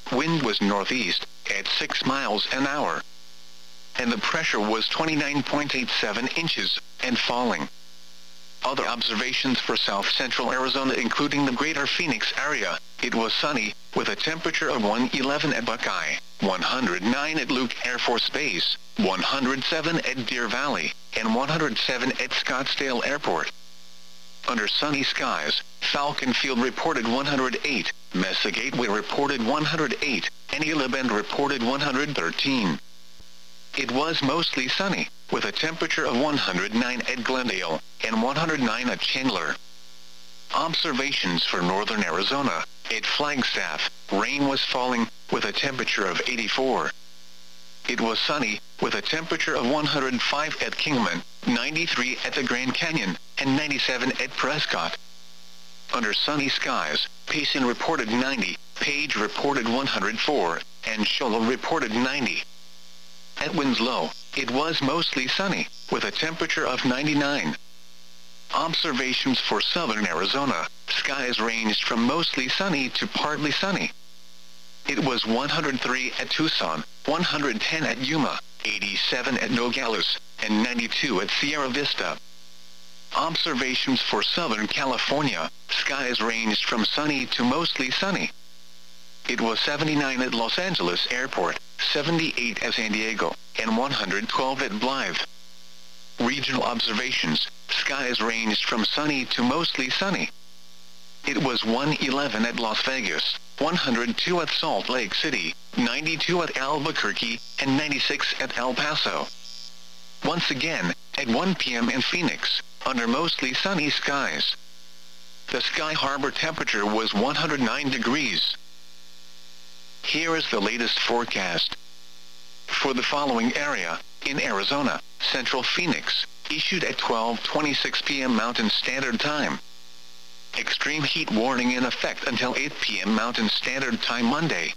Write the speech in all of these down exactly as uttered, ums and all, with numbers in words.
Wind was northeast, at six miles an hour. And the pressure was twenty-nine point eight seven inches, and falling. Other observations for south-central Arizona including the greater Phoenix area, it was sunny, with a temperature of one hundred eleven at Buckeye, one hundred nine at Luke Air Force Base, one hundred seven at Deer Valley, and one hundred seven at Scottsdale Airport. Under sunny skies, Falcon Field reported one hundred eight, Mesa Gateway reported one hundred eight, and Gila Bend reported one hundred thirteen. It was mostly sunny, with a temperature of one hundred nine at Glendale, and one hundred nine at Chandler. Observations for northern Arizona, at Flagstaff, rain was falling, with a temperature of eighty-four. It was sunny, with a temperature of one hundred five at Kingman, ninety-three at the Grand Canyon, and ninety-seven at Prescott. Under sunny skies, Payson reported ninety, Page reported one hundred four, and Shola reported ninety. At Winslow, it was mostly sunny, with a temperature of ninety-nine. Observations for southern Arizona, skies ranged from mostly sunny to partly sunny. It was one hundred three at Tucson, one hundred ten at Yuma, eighty-seven at Nogales, and ninety-two at Sierra Vista. Observations for Southern California, skies ranged from sunny to mostly sunny. It was seventy-nine at Los Angeles Airport, seventy-eight at San Diego, and one hundred twelve at Blythe. Regional observations, skies ranged from sunny to mostly sunny. It was one hundred eleven at Las Vegas, one hundred two at Salt Lake City, ninety-two at Albuquerque, and ninety-six at El Paso. Once again, at one p m in Phoenix, under mostly sunny skies. The Sky Harbor temperature was one hundred nine degrees. Here is the latest forecast. For the following area, in Arizona, Central Phoenix, issued at twelve twenty-six p m Mountain Standard Time. Extreme heat warning in effect until eight p m Mountain Standard Time Monday.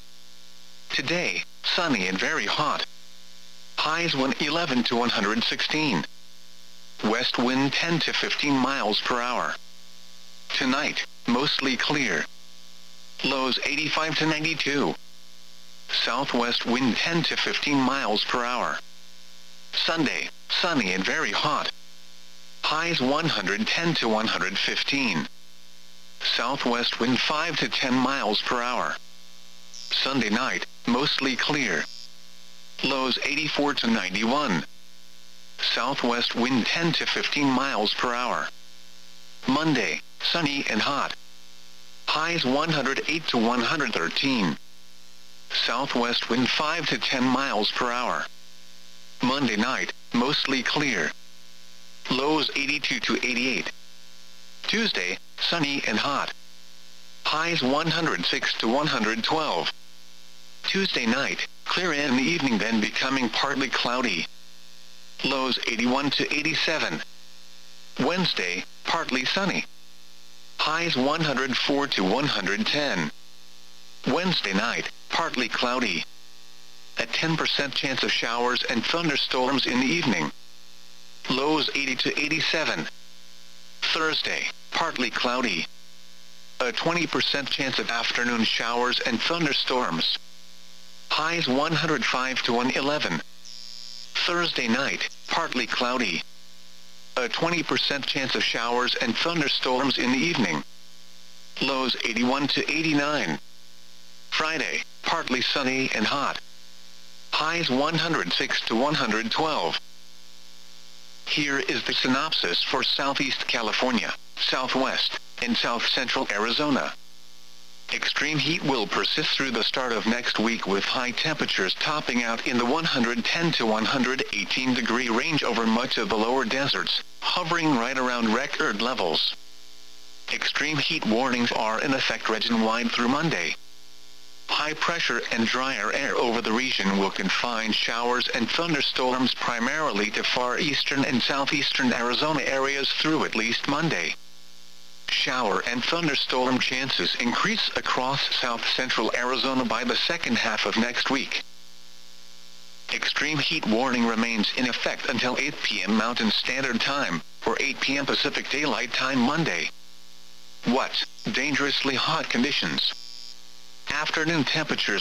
Today, sunny and very hot. Highs one hundred eleven to one hundred sixteen. West wind ten to fifteen miles per hour. Tonight, mostly clear. Lows eighty-five to ninety-two. Southwest wind ten to fifteen miles per hour. Sunday, sunny and very hot. Highs one hundred ten to one hundred fifteen. Southwest wind five to ten miles per hour. Sunday night, mostly clear. Lows eighty-four to ninety-one. Southwest wind ten to fifteen miles per hour. Monday, sunny and hot. Highs one hundred eight to one hundred thirteen. Southwest wind five to ten miles per hour. Monday night, mostly clear. Lows eighty-two to eighty-eight. Tuesday, sunny and hot. Highs one hundred six to one hundred twelve. Tuesday night, clear in the evening then becoming partly cloudy. Lows eighty-one to eighty-seven. Wednesday, partly sunny. Highs one hundred four to one hundred ten. Wednesday night, partly cloudy. A ten percent chance of showers and thunderstorms in the evening. Lows eighty to eighty-seven. Thursday, partly cloudy. A twenty percent chance of afternoon showers and thunderstorms. Highs one hundred five to one hundred eleven. Thursday night, partly cloudy. A twenty percent chance of showers and thunderstorms in the evening. Lows eighty-one to eighty-nine. Friday, partly sunny and hot. Highs one hundred six to one hundred twelve. Here is the synopsis for Southeast California, Southwest, and South Central Arizona. Extreme heat will persist through the start of next week with high temperatures topping out in the one hundred ten to one hundred eighteen degree range over much of the lower deserts, hovering right around record levels. Extreme heat warnings are in effect region-wide through Monday. High pressure and drier air over the region will confine showers and thunderstorms primarily to far eastern and southeastern Arizona areas through at least Monday. Shower and thunderstorm chances increase across south-central Arizona by the second half of next week. Extreme heat warning remains in effect until eight p m Mountain Standard Time, or eight p m Pacific Daylight Time Monday. What? Dangerously hot conditions. Afternoon temperatures